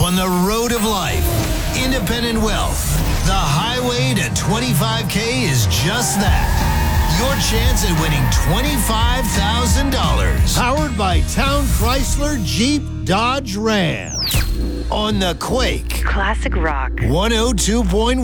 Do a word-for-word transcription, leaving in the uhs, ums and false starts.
on the road of life. Independent Wealth. The highway to twenty-five K is just that. Your chance at winning twenty-five thousand dollars. Powered by Town Chrysler Jeep Dodge Ram. On the Quake. Classic rock. one oh two point one.